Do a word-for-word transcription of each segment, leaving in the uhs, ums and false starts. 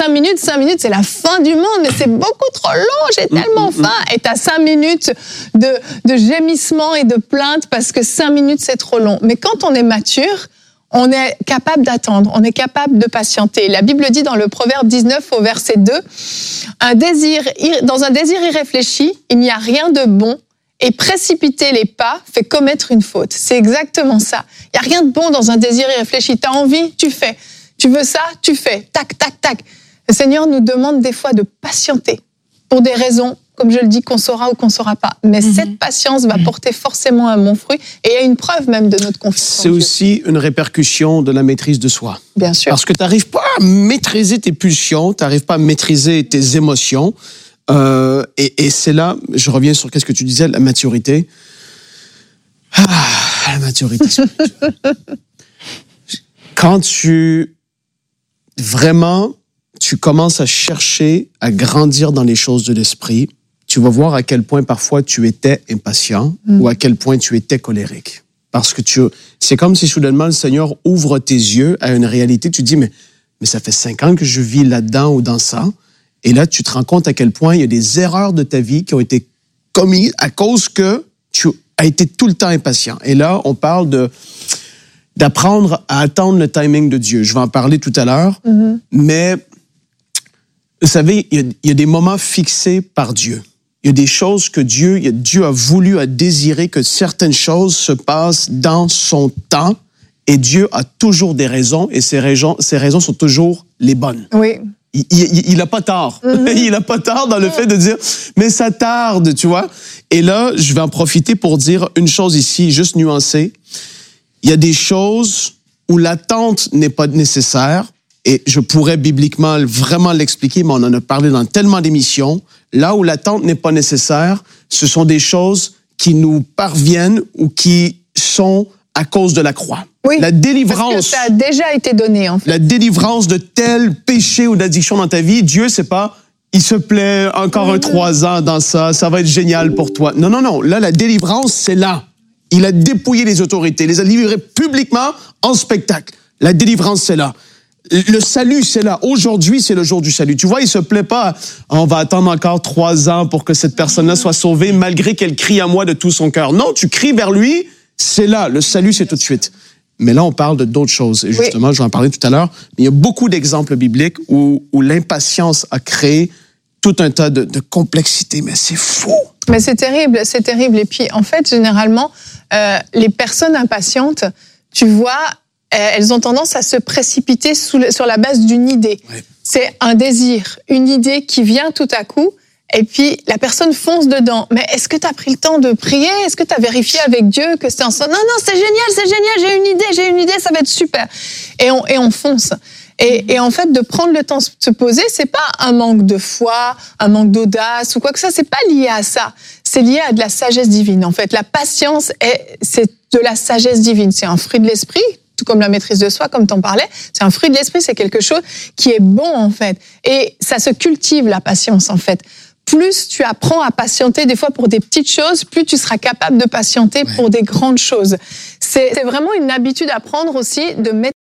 cinq minutes, cinq minutes, c'est la fin du monde, mais c'est beaucoup trop long, j'ai tellement faim. Et t'as cinq minutes de, de gémissement et de plainte parce que cinq minutes, c'est trop long. Mais quand on est mature, on est capable d'attendre, on est capable de patienter. La Bible dit dans le Proverbe dix-neuf au verset deux, un désir, dans un désir irréfléchi, il n'y a rien de bon, et précipiter les pas fait commettre une faute. C'est exactement ça. Il n'y a rien de bon dans un désir irréfléchi. Tu as envie, tu fais. Tu veux ça, tu fais. Tac, tac, tac. Le Seigneur nous demande des fois de patienter pour des raisons, comme je le dis, qu'on saura ou qu'on ne saura pas. Mais mm-hmm. cette patience va porter forcément un bon fruit. Et il y a une preuve même de notre confiance. C'est aussi une répercussion de la maîtrise de soi. Bien sûr. Parce que tu n'arrives pas à maîtriser tes pulsions, tu n'arrives pas à maîtriser tes émotions. Euh, et, et c'est là, je reviens sur qu'est-ce que tu disais, la maturité. Ah, la maturité. Quand tu, vraiment, tu commences à chercher à grandir dans les choses de l'esprit, tu vas voir à quel point parfois tu étais impatient mm. ou à quel point tu étais colérique. Parce que tu, c'est comme si soudainement le Seigneur ouvre tes yeux à une réalité. Tu te dis, mais, mais ça fait cinq ans que je vis là-dedans ou dans ça. Et là, tu te rends compte à quel point il y a des erreurs de ta vie qui ont été commises à cause que tu as été tout le temps impatient. Et là, on parle de d'apprendre à attendre le timing de Dieu. Je vais en parler tout à l'heure. Mm-hmm. Mais, vous savez, il y, a, il y a des moments fixés par Dieu. Il y a des choses que Dieu, il y a, Dieu a voulu, a désiré que certaines choses se passent dans son temps. Et Dieu a toujours des raisons. Et ces raisons, ces raisons sont toujours les bonnes. Oui. Il n'a pas tort. Mm-hmm. Il n'a pas tort dans le fait de dire, mais ça tarde, tu vois. Et là, je vais en profiter pour dire une chose ici, juste nuancée. Il y a des choses où l'attente n'est pas nécessaire, et je pourrais bibliquement vraiment l'expliquer, mais on en a parlé dans tellement d'émissions. Là où l'attente n'est pas nécessaire, ce sont des choses qui nous parviennent ou qui sont à cause de la croix. Oui, la délivrance, parce que ça a déjà été donné, en fait. La délivrance de tel péché ou d'addiction dans ta vie, Dieu, c'est pas, il se plaît, encore mmh. un trois ans dans ça, ça va être génial pour toi. Non, non, non. Là, la délivrance, c'est là. Il a dépouillé les autorités, les a livrés publiquement en spectacle. La délivrance, c'est là. Le salut, c'est là. Aujourd'hui, c'est le jour du salut. Tu vois, il se plaît pas. On va attendre encore trois ans pour que cette personne-là soit sauvée, malgré qu'elle crie à moi de tout son cœur. Non, tu cries vers lui, c'est là. Le salut, c'est tout de suite. Mais là, on parle de d'autres choses. Et justement, oui. je vais en parler tout à l'heure. Mais il y a beaucoup d'exemples bibliques où, où l'impatience a créé tout un tas de, de complexité. Mais c'est fou! Mais c'est terrible, c'est terrible. Et puis, en fait, généralement, euh, les personnes impatientes, tu vois, euh, elles ont tendance à se précipiter sous le, sur la base d'une idée. Oui. C'est un désir, une idée qui vient tout à coup. Et puis, la personne fonce dedans. Mais est-ce que tu as pris le temps de prier? Est-ce que tu as vérifié avec Dieu que c'était ensemble? Non, non, c'est génial, c'est génial, j'ai une idée, j'ai une idée, ça va être super. Et on, et on fonce. Et, et en fait, de prendre le temps de se poser, c'est pas un manque de foi, un manque d'audace ou quoi que ça, c'est pas lié à ça. C'est lié à de la sagesse divine. En fait, la patience, est, c'est de la sagesse divine. C'est un fruit de l'esprit, tout comme la maîtrise de soi, comme t'en parlais. C'est un fruit de l'esprit, c'est quelque chose qui est bon, en fait. Et ça se cultive, la patience, en fait. Plus tu apprends à patienter des fois pour des petites choses, plus tu seras capable de patienter ouais. pour des grandes choses. C'est, c'est vraiment une habitude à prendre aussi de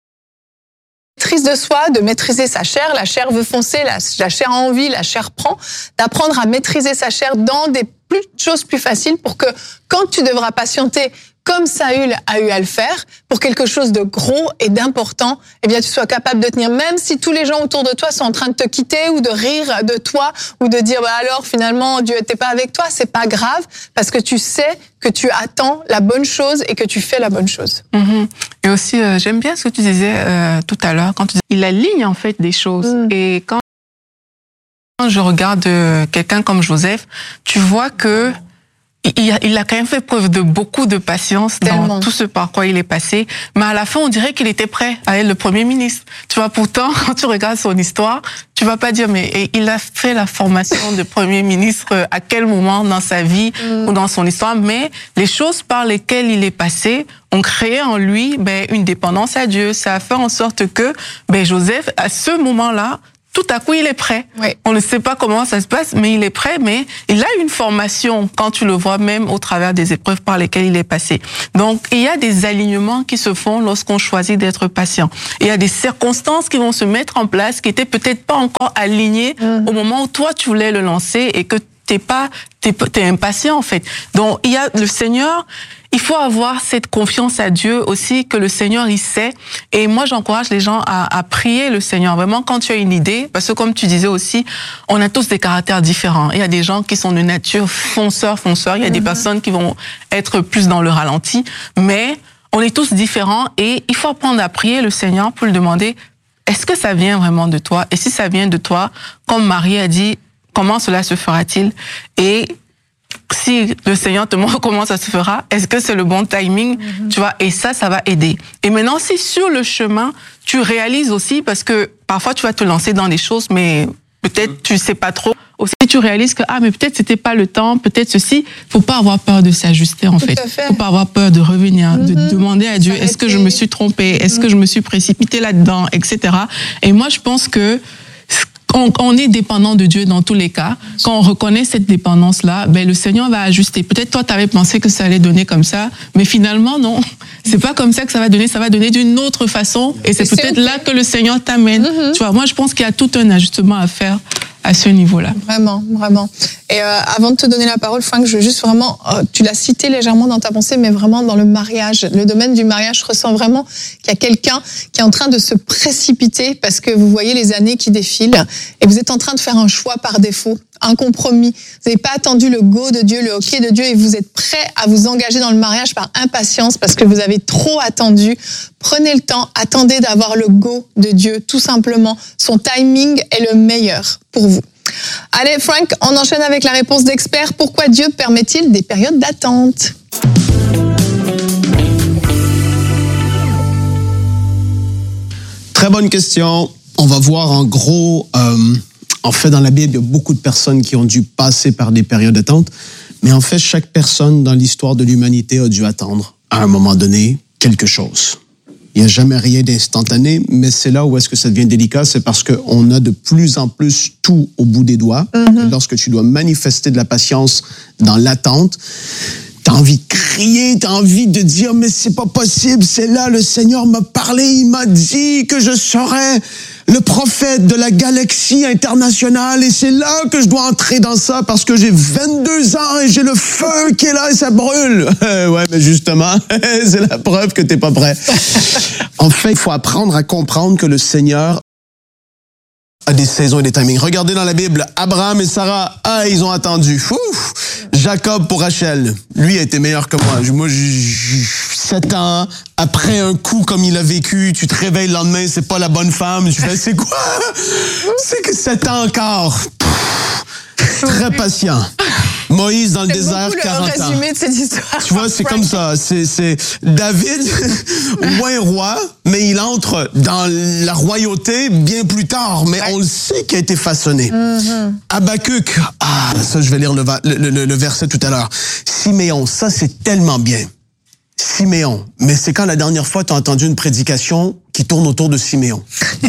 maîtrise de soi, de maîtriser sa chair. La chair veut foncer, la, la chair a envie, la chair prend. D'apprendre à maîtriser sa chair dans des plus, choses plus faciles pour que quand tu devras patienter comme Saül a eu à le faire, pour quelque chose de gros et d'important, eh bien, tu sois capable de tenir, même si tous les gens autour de toi sont en train de te quitter ou de rire de toi ou de dire, bah alors, finalement, Dieu n'était pas avec toi, c'est pas grave, parce que tu sais que tu attends la bonne chose et que tu fais la bonne chose. Mmh. Et aussi, euh, j'aime bien ce que tu disais euh, tout à l'heure, quand tu disais, il aligne, en fait, des choses. Mmh. Et quand je regarde euh, quelqu'un comme Joseph, tu vois que Il a, il a quand même fait preuve de beaucoup de patience Tellement. dans tout ce par quoi il est passé. Mais à la fin, on dirait qu'il était prêt à être le Premier ministre. Tu vois, pourtant, quand tu regardes son histoire, tu vas pas dire, mais il a fait la formation de Premier ministre à quel moment dans sa vie mm. ou dans son histoire. Mais les choses par lesquelles il est passé ont créé en lui ben, une dépendance à Dieu. Ça a fait en sorte que ben, Joseph, à ce moment-là, tout à coup, il est prêt. Oui. On ne sait pas comment ça se passe, mais il est prêt, mais il a une formation quand tu le vois même au travers des épreuves par lesquelles il est passé. Donc, il y a des alignements qui se font lorsqu'on choisit d'être patient. Il y a des circonstances qui vont se mettre en place qui étaient peut-être pas encore alignées mmh. au moment où toi, tu voulais le lancer et que t'es pas, t'es, t'es impatient, en fait. Donc, il y a le Seigneur. Il faut avoir cette confiance à Dieu aussi, que le Seigneur, il sait. Et moi, j'encourage les gens à, à prier le Seigneur. Vraiment, quand tu as une idée, parce que comme tu disais aussi, on a tous des caractères différents. Il y a des gens qui sont de nature fonceurs, fonceurs. Il y a mm-hmm. des personnes qui vont être plus dans le ralenti. Mais on est tous différents et il faut apprendre à prier le Seigneur pour lui demander, est-ce que ça vient vraiment de toi? Et si ça vient de toi, comme Marie a dit, comment cela se fera-t-il? Et si le Seigneur te montre comment ça se fera, est-ce que c'est le bon timing, mm-hmm. tu vois, et ça, ça va aider. Et maintenant, si sur le chemin, tu réalises aussi, parce que parfois tu vas te lancer dans des choses, mais peut-être tu sais pas trop. Aussi, tu réalises que, ah, mais peut-être c'était pas le temps, peut-être ceci. Faut pas avoir peur de s'ajuster, en fait. fait. Faut pas avoir peur de revenir, mm-hmm. de demander à Dieu, est-ce que je me suis trompée, est-ce mm-hmm. que je me suis précipitée là-dedans, et cetera. Et moi, je pense que On, on est dépendant de Dieu dans tous les cas. Quand on reconnaît cette dépendance-là, ben le Seigneur va ajuster. Peut-être toi, tu avais pensé que ça allait donner comme ça, mais finalement, non. C'est pas comme ça que ça va donner. Ça va donner d'une autre façon. Et c'est, c'est peut-être okay. là que le Seigneur t'amène. Mm-hmm. Tu vois, moi, je pense qu'il y a tout un ajustement à faire à ce niveau-là. Vraiment, vraiment. Et euh, avant de te donner la parole, Frank, je veux juste vraiment, euh, tu l'as cité légèrement dans ta pensée, mais vraiment dans le mariage, le domaine du mariage, je ressens vraiment qu'il y a quelqu'un qui est en train de se précipiter parce que vous voyez les années qui défilent et vous êtes en train de faire un choix par défaut, un compromis. Vous n'avez pas attendu le go de Dieu, le ok de Dieu et vous êtes prêt à vous engager dans le mariage par impatience parce que vous avez trop attendu. Prenez le temps, attendez d'avoir le go de Dieu, tout simplement. Son timing est le meilleur pour vous. Allez, Frank, on enchaîne avec la réponse d'expert. Pourquoi Dieu permet-il des périodes d'attente? Très bonne question. On va voir en gros, euh, en fait, dans la Bible, il y a beaucoup de personnes qui ont dû passer par des périodes d'attente. Mais en fait, chaque personne dans l'histoire de l'humanité a dû attendre, à un moment donné, quelque chose. Il n'y a jamais rien d'instantané, mais c'est là où est-ce que ça devient délicat, c'est parce qu'on a de plus en plus tout au bout des doigts. Mm-hmm. Lorsque tu dois manifester de la patience dans l'attente, t'as envie de crier, t'as envie de dire, mais c'est pas possible, c'est là, le Seigneur m'a parlé, il m'a dit que je serais le prophète de la galaxie internationale et c'est là que je dois entrer dans ça parce que j'ai vingt-deux ans et j'ai le feu qui est là et ça brûle. Ouais, mais justement, c'est la preuve que t'es pas prêt. En fait, il faut apprendre à comprendre que le Seigneur a des saisons et des timings. Regardez dans la Bible, Abraham et Sarah, ah, ils ont attendu. Ouf. Jacob pour Rachel, lui a été meilleur que moi. Moi, j'ai sept ans, après un coup comme il a vécu, tu te réveilles le lendemain, c'est pas la bonne femme. Tu fais, c'est quoi? C'est que sept ans encore. Pff, très patient. Moïse dans le c'est désert, quarante ans. Résumé de cette histoire. Tu vois, c'est comme ça. C'est, c'est David, moins roi, mais il entre dans la royauté bien plus tard. Mais ouais. on le sait qu'il a été façonné. Mm-hmm. Habakkuk, ah, ça je vais lire le, le, le, le verset tout à l'heure. Siméon, ça c'est tellement bien. Siméon, mais c'est quand la dernière fois tu as entendu une prédication qui tourne autour de Siméon?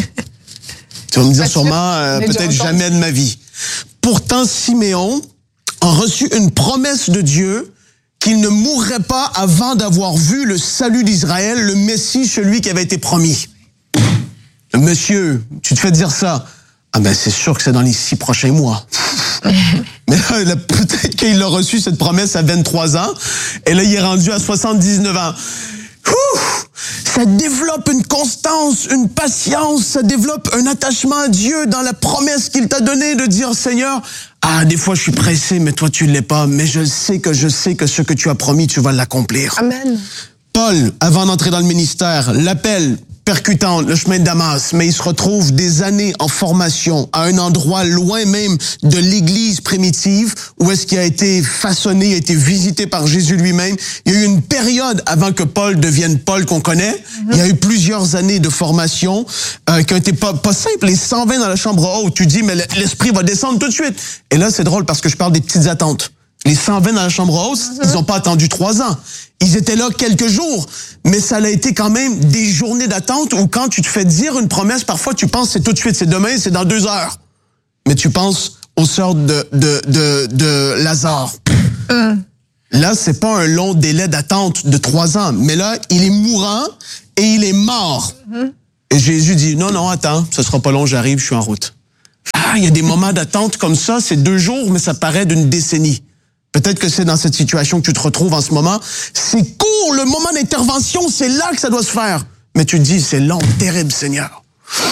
Tu vas me dire sûrement, euh, peut-être jamais de ma vie. Pourtant, Siméon a reçu une promesse de Dieu qu'il ne mourrait pas avant d'avoir vu le salut d'Israël, le Messie, celui qui avait été promis. Monsieur, tu te fais dire ça. Ah ben c'est sûr que c'est dans les six prochains mois. Mais là, là, peut-être qu'il a reçu cette promesse à vingt-trois ans, et là il est rendu à soixante-dix-neuf ans. Ouh, ça développe une constance, une patience, ça développe un attachement à Dieu dans la promesse qu'il t'a donnée de dire, Seigneur, ah, des fois je suis pressé, mais toi tu ne l'es pas, mais je sais que je sais que ce que tu as promis, tu vas l'accomplir. Amen. Paul, avant d'entrer dans le ministère, l'appel percutant le chemin de Damas, mais il se retrouve des années en formation à un endroit loin même de l'église primitive où est-ce qu'il a été façonné, a été visité par Jésus lui-même. Il y a eu une période avant que Paul devienne Paul qu'on connaît. Mm-hmm. Il y a eu plusieurs années de formation euh, qui ont été pas, pas simples. Les cent vingt dans la chambre haute, tu dis, mais l'esprit va descendre tout de suite. Et là, c'est drôle parce que je parle des petites attentes. Les cent vingt dans la chambre haute, mm-hmm. ils n'ont pas attendu trois ans. Ils étaient là quelques jours. Mais ça a été quand même des journées d'attente où quand tu te fais dire une promesse, parfois tu penses c'est tout de suite, c'est demain, c'est dans deux heures. Mais tu penses aux sœurs de, de, de, de Lazare. Mm. Là, c'est pas un long délai d'attente de trois ans. Mais là, il est mourant et il est mort. Mm-hmm. Et Jésus dit, non, non, attends, ce sera pas long, j'arrive, je suis en route. Ah, il y a des moments d'attente comme ça, c'est deux jours, mais ça paraît d'une décennie. Peut-être que c'est dans cette situation que tu te retrouves en ce moment. C'est court, le moment d'intervention, c'est là que ça doit se faire. Mais tu te dis, c'est long, terrible, Seigneur.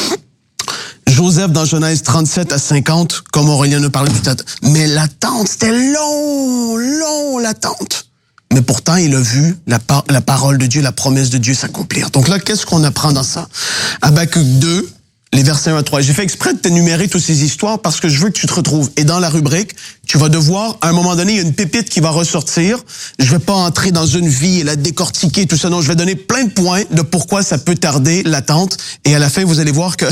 Joseph, dans Genèse trente-sept à cinquante, comme Aurélien nous parlait tout à l'heure, mais l'attente, c'était long, long, l'attente. Mais pourtant, il a vu la, par- la parole de Dieu, la promesse de Dieu s'accomplir. Donc là, qu'est-ce qu'on apprend dans ça? Habakkuk deux, les versets un à trois. J'ai fait exprès de t'énumérer toutes ces histoires parce que je veux que tu te retrouves. Et dans la rubrique, tu vas devoir, à un moment donné, il y a une pépite qui va ressortir. Je vais pas entrer dans une vie et la décortiquer, tout ça. Non, je vais donner plein de points de pourquoi ça peut tarder, l'attente. Et à la fin, vous allez voir que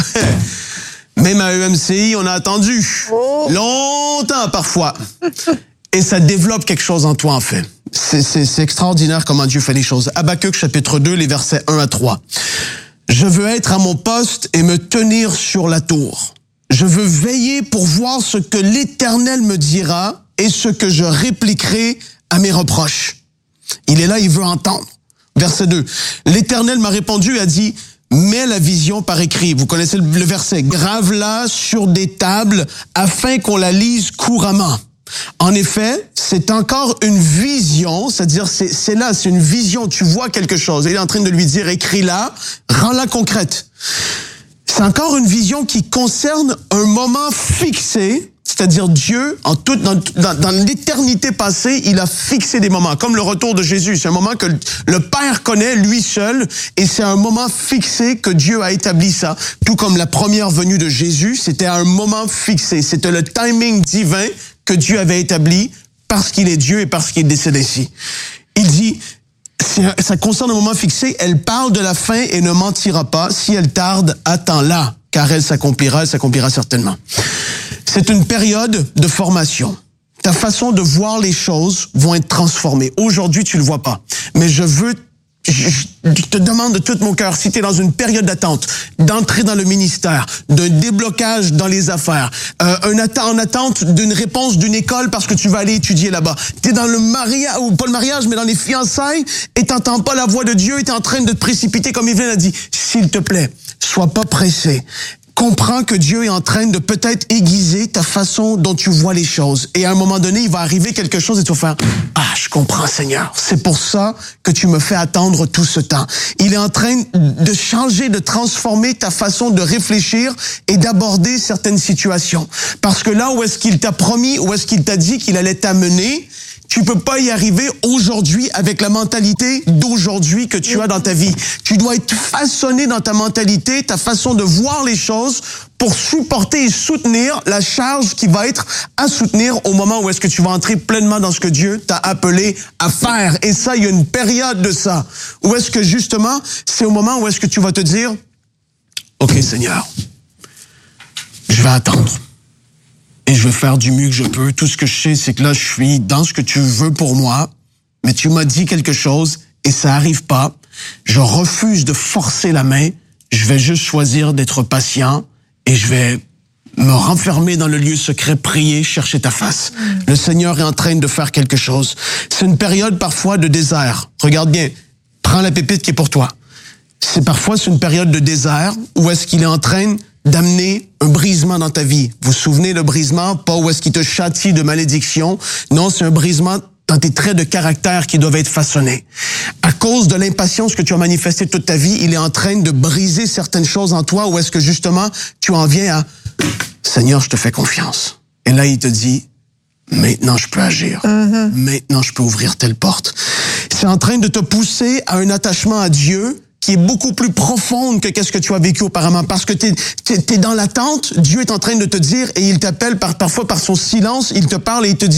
même à E M C I, on a attendu oh. longtemps parfois. Et ça développe quelque chose en toi, en fait. C'est, c'est, c'est extraordinaire comment Dieu fait les choses. Habakkuk, chapitre deux, les versets un à trois. Je veux être à mon poste et me tenir sur la tour. Je veux veiller pour voir ce que l'Éternel me dira et ce que je répliquerai à mes reproches. Il est là, il veut entendre. Verset deux. L'Éternel m'a répondu et a dit, mets la vision par écrit. Vous connaissez le verset. Grave-la sur des tables afin qu'on la lise couramment. En effet, c'est encore une vision, c'est-à-dire c'est, c'est là, c'est une vision, tu vois quelque chose. Il est en train de lui dire, écris-la, rends-la concrète. C'est encore une vision qui concerne un moment fixé, c'est-à-dire Dieu, en toute, dans, dans, dans l'éternité passée, il a fixé des moments, comme le retour de Jésus. C'est un moment que le Père connaît, lui seul, et c'est un moment fixé que Dieu a établi ça. Tout comme la première venue de Jésus, c'était à un moment fixé. C'était le timing divin que Dieu avait établi parce qu'il est Dieu et parce qu'il est décédé ici. Il dit, ça concerne un moment fixé, elle parle de la fin et ne mentira pas. Si elle tarde, attends-la, car elle s'accomplira, elle s'accomplira certainement. C'est une période de formation. Ta façon de voir les choses vont être transformées. Aujourd'hui, tu le vois pas. Mais je veux Je te demande de tout mon cœur, si tu es dans une période d'attente, d'entrer dans le ministère, d'un déblocage dans les affaires, euh, un atta- en attente d'une réponse d'une école parce que tu vas aller étudier là-bas. Tu es dans le mariage, ou pas le mariage, mais dans les fiançailles, et t'entends pas la voix de Dieu, et tu es en train de te précipiter, comme Yveline a dit. S'il te plaît, sois pas pressé. Comprends que Dieu est en train de peut-être aiguiser ta façon dont tu vois les choses. Et à un moment donné, il va arriver quelque chose et tu vas faire « Ah, je comprends, Seigneur. C'est pour ça que tu me fais attendre tout ce temps. » Il est en train de changer, de transformer ta façon de réfléchir et d'aborder certaines situations. Parce que là où est-ce qu'il t'a promis, où est-ce qu'il t'a dit qu'il allait t'amener, tu peux pas y arriver aujourd'hui avec la mentalité d'aujourd'hui que tu as dans ta vie. Tu dois être façonné dans ta mentalité, ta façon de voir les choses pour supporter et soutenir la charge qui va être à soutenir au moment où est-ce que tu vas entrer pleinement dans ce que Dieu t'a appelé à faire. Et ça, il y a une période de ça. Où est-ce que justement, c'est au moment où est-ce que tu vas te dire, OK, Seigneur, je vais attendre. Et je vais faire du mieux que je peux. Tout ce que je sais, c'est que là, je suis dans ce que tu veux pour moi, mais tu m'as dit quelque chose et ça arrive pas. Je refuse de forcer la main. Je vais juste choisir d'être patient et je vais me renfermer dans le lieu secret, prier, chercher ta face. Mm. Le Seigneur est en train de faire quelque chose. C'est une période parfois de désert. Regarde bien. Prends la pépite qui est pour toi. C'est parfois c'est une période de désert où est-ce qu'il est en train d'amener un brisement dans ta vie. Vous vous souvenez le brisement, pas où est-ce qu'il te châtie de malédiction. Non, c'est un brisement dans tes traits de caractère qui doivent être façonnés. À cause de l'impatience que tu as manifestée toute ta vie, il est en train de briser certaines choses en toi où est-ce que justement tu en viens à « Seigneur, je te fais confiance ». Et là, il te dit « Maintenant, je peux agir. Mm-hmm. Maintenant, je peux ouvrir telle porte ». C'est en train de te pousser à un attachement à Dieu qui est beaucoup plus profonde que qu'est-ce que tu as vécu auparavant. Parce que t'es, t'es, t'es dans l'attente, Dieu est en train de te dire, et il t'appelle par, parfois par son silence, il te parle et il te dit,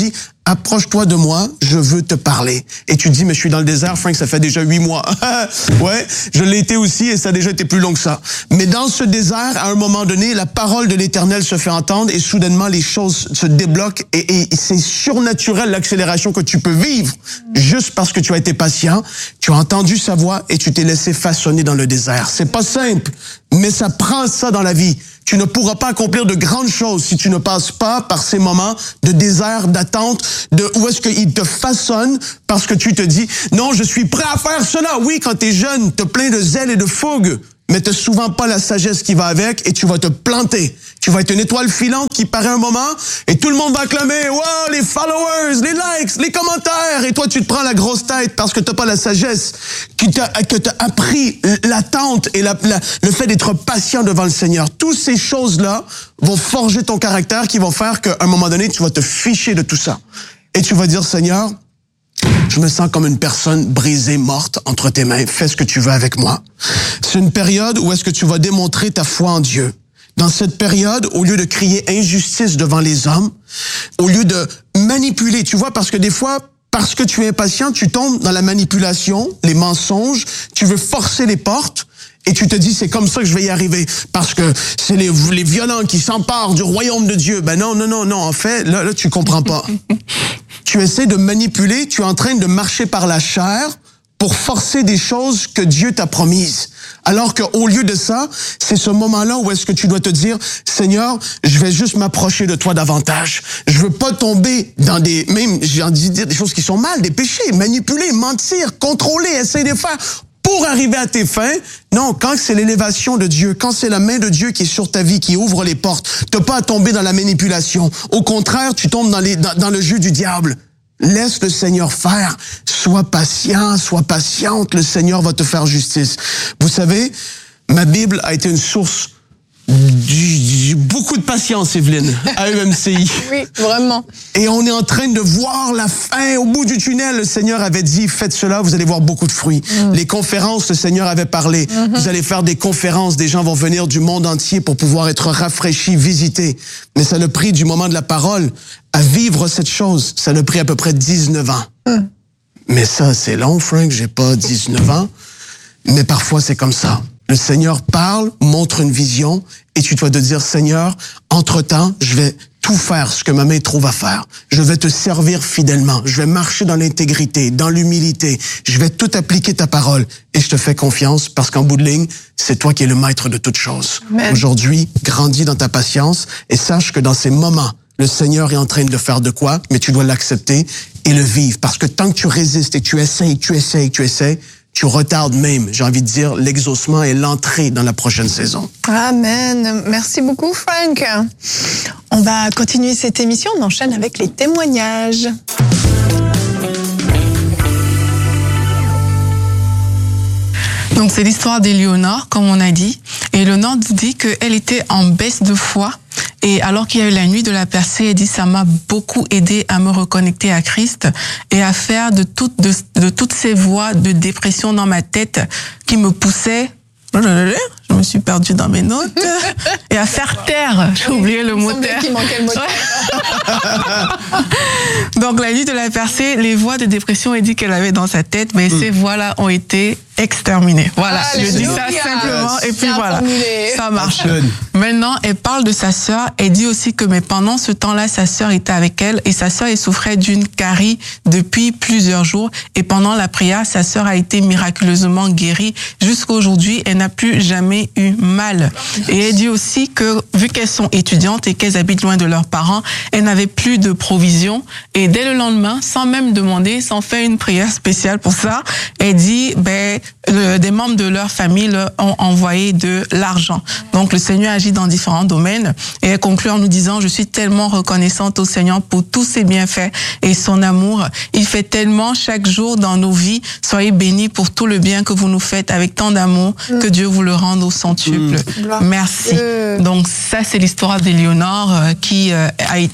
approche-toi de moi, je veux te parler. Et tu dis, mais je suis dans le désert, Frank, ça fait déjà huit mois. Ouais, je l'ai été aussi et ça a déjà été plus long que ça. Mais dans ce désert, à un moment donné, la parole de l'Éternel se fait entendre et soudainement, les choses se débloquent et, et c'est surnaturel l'accélération que tu peux vivre juste parce que tu as été patient, tu as entendu sa voix et tu t'es laissé façonner dans le désert. C'est pas simple, mais ça prend ça dans la vie. Tu ne pourras pas accomplir de grandes choses si tu ne passes pas par ces moments de désert, d'attente, de où est-ce qu'il te façonne parce que tu te dis, non, je suis prêt à faire cela. Oui, quand tu es jeune, tu es plein de zèle et de fougue, mais tu n'as souvent pas la sagesse qui va avec et tu vas te planter. Tu vas être une étoile filante qui paraît un moment et tout le monde va acclamer, wow, les followers, les likes, les commentaires. Et toi, tu te prends la grosse tête parce que tu n'as pas la sagesse qui t'a, que t'as appris l'attente et la, la, le fait d'être patient devant le Seigneur. Toutes ces choses-là vont forger ton caractère qui vont faire qu'à un moment donné, tu vas te ficher de tout ça. Et tu vas dire, Seigneur, je me sens comme une personne brisée, morte entre tes mains. Fais ce que tu veux avec moi. C'est une période où est-ce que tu vas démontrer ta foi en Dieu. Dans cette période, au lieu de crier injustice devant les hommes, au lieu de manipuler, tu vois, parce que des fois, parce que tu es impatient, tu tombes dans la manipulation, les mensonges, tu veux forcer les portes, et tu te dis, c'est comme ça que je vais y arriver, parce que c'est les, les violents qui s'emparent du royaume de Dieu. Ben non, non, non, non, en fait, là, là tu comprends pas. Tu essaies de manipuler, tu es en train de marcher par la chair pour forcer des choses que Dieu t'a promises. Alors qu'au lieu de ça, c'est ce moment-là où est-ce que tu dois te dire, Seigneur, je vais juste m'approcher de toi davantage. Je veux pas tomber dans des, même, j'ai envie de dire des choses qui sont mal, des péchés, manipuler, mentir, contrôler, essayer de faire pour arriver à tes fins. Non, quand c'est l'élévation de Dieu, quand c'est la main de Dieu qui est sur ta vie, qui ouvre les portes, t'as pas à tomber dans la manipulation. Au contraire, tu tombes dans les, dans, dans le jeu du diable. Laisse le Seigneur faire. Sois patient, sois patiente. Le Seigneur va te faire justice. Vous savez, ma Bible a été une source du, du, beaucoup de patience, Evelyne, à E M C I. Oui, vraiment. Et on est en train de voir la fin. Au bout du tunnel, le Seigneur avait dit, faites cela, vous allez voir beaucoup de fruits. Mm. Les conférences, le Seigneur avait parlé. Mm-hmm. Vous allez faire des conférences, des gens vont venir du monde entier pour pouvoir être rafraîchis, visités. Mais ça a le prix du moment de la parole. À vivre cette chose, ça a le prix à peu près dix-neuf ans. Mm. Mais ça, c'est long, Frank, j'ai pas dix-neuf ans. Mais parfois, c'est comme ça. Le Seigneur parle, montre une vision, et tu dois te dire, Seigneur, entre-temps, je vais tout faire ce que ma main trouve à faire. Je vais te servir fidèlement. Je vais marcher dans l'intégrité, dans l'humilité. Je vais tout appliquer ta parole. Et je te fais confiance parce qu'en bout de ligne, c'est toi qui es le maître de toutes choses. Amen. Aujourd'hui, grandis dans ta patience et sache que dans ces moments, le Seigneur est en train de faire de quoi, mais tu dois l'accepter et le vivre. Parce que tant que tu résistes et tu essaies, tu essaies, tu essaies, tu retardes même, j'ai envie de dire, l'exaucement et l'entrée dans la prochaine saison. Amen. Merci beaucoup, Frank. On va continuer cette émission. On enchaîne avec les témoignages. Donc, c'est l'histoire d'Éléonore, comme on a dit. Et Éléonore dit qu'elle était en baisse de foi. Et alors qu'il y a eu la nuit de la percée, elle dit, ça m'a beaucoup aidé à me reconnecter à Christ et à faire de toutes, de, de toutes ces voix de dépression dans ma tête qui me poussaient, je me suis perdue dans mes notes, et à faire taire, j'ai oublié le mot taire. Il manquait le mot taire. Donc la nuit de la percée, les voix de dépression, elle dit qu'elle avait dans sa tête, mais mm. ces voix-là ont été exterminées. Voilà, ah, je dis ça simplement, et puis voilà, formulé. Ça marche. Maintenant, elle parle de sa sœur, elle dit aussi que mais pendant ce temps-là, sa sœur était avec elle, et sa sœur, elle souffrait d'une carie depuis plusieurs jours, et pendant la prière, sa sœur a été miraculeusement guérie. Jusqu'à aujourd'hui, elle n'a plus jamais eu mal. Et elle dit aussi que, vu qu'elles sont étudiantes et qu'elles habitent loin de leurs parents, elles n'avaient plus de provisions, et dès le lendemain, sans même demander, sans faire une prière spéciale pour ça, elle dit, ben, le, des membres de leur famille leur ont envoyé de l'argent. Donc le Seigneur agit dans différents domaines, et elle conclut en nous disant, je suis tellement reconnaissante au Seigneur pour tous ses bienfaits et son amour. Il fait tellement chaque jour dans nos vies. Soyez bénis pour tout le bien que vous nous faites avec tant d'amour, mm. que Dieu vous le rende au centuple. Mm. Merci. Mm. Donc ça, c'est l'histoire d'Éléonore euh, qui euh, a été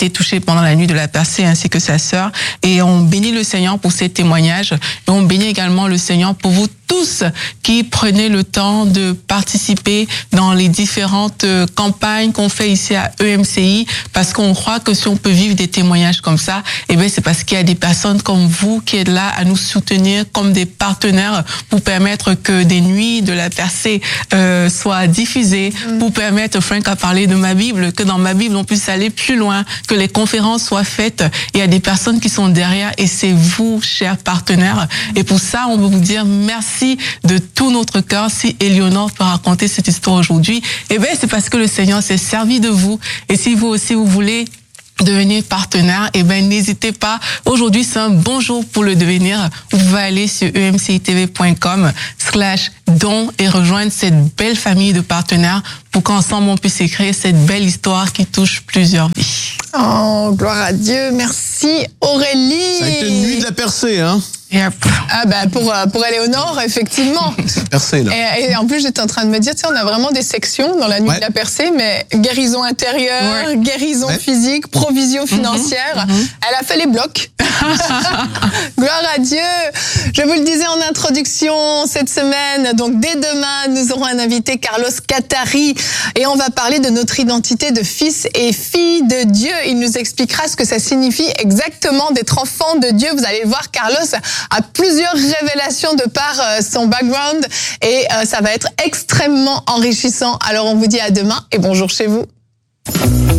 été touché pendant la nuit de la percée, ainsi que sa sœur. Et on bénit le Seigneur pour ces témoignages. Et on bénit également le Seigneur pour vous tous qui prenez le temps de participer dans les différentes campagnes qu'on fait ici à E M C I, parce qu'on croit que si on peut vivre des témoignages comme ça, eh bien c'est parce qu'il y a des personnes comme vous qui êtes là à nous soutenir comme des partenaires pour permettre que des nuits de la percée euh, soient diffusées, mmh. pour permettre, Frank a parlé de ma Bible, que dans ma Bible on puisse aller plus loin, que les conférences soient faites. Il y a des personnes qui sont derrière et c'est vous, chers partenaires. Et pour ça, on veut vous dire merci de tout notre cœur. Si Éléonore peut raconter cette histoire aujourd'hui, eh bien, c'est parce que le Seigneur s'est servi de vous. Et si vous aussi, vous voulez devenir partenaire, eh ben n'hésitez pas. Aujourd'hui, c'est un bon jour pour le devenir. Vous pouvez aller sur e m c i t v point com slash don et rejoindre cette belle famille de partenaires pour qu'ensemble on puisse écrire cette belle histoire qui touche plusieurs vies. Oh, gloire à Dieu. Merci Aurélie. Ça a été une nuit de la percée, hein? Yep. Ah bah pour pour Éléonore, effectivement. C'est percé là. Et, et en plus j'étais en train de me dire, tu sais, on a vraiment des sections dans la nuit ouais. de la percée, mais guérison intérieure, ouais. guérison ouais. physique, provision financière. Mm-hmm. Elle a fait les blocs. Gloire à Dieu. Je vous le disais en introduction cette semaine, donc dès demain nous aurons un invité, Carlos Catari, et on va parler de notre identité de fils et filles de Dieu. Il nous expliquera ce que ça signifie exactement d'être enfant de Dieu. Vous allez voir, Carlos a plusieurs révélations de par euh, son background et euh, ça va être extrêmement enrichissant. Alors on vous dit à demain et bonjour chez vous.